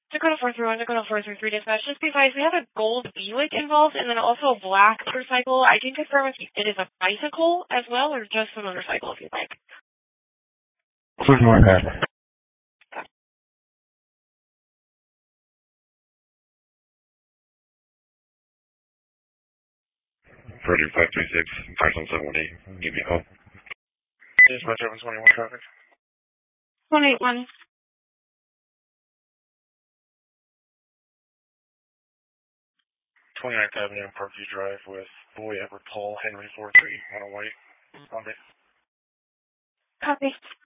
Dakota 431, Dakota 433 dispatch. Just be advised, we have a gold Buick involved and then also a black motorcycle. I can confirm if it is a bicycle as well or just a motorcycle if you'd like. Please go ahead. 3536, 5718, give me a call. Dispatch 721 traffic. 181. 29th Avenue and Parkview Drive with boy Edward Paul Henry 43 on a white. On Copy.